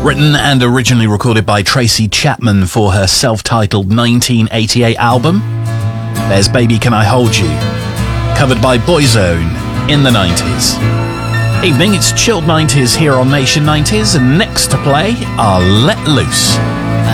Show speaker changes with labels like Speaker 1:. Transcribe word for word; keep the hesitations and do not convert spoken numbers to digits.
Speaker 1: Written and originally recorded by Tracy Chapman for her self-titled nineteen eighty-eight album. There's Baby Can I Hold You, covered by Boyzone in the nineties. Evening, it's Chilled nineties here on Nation nineties, and next to play are Let Loose.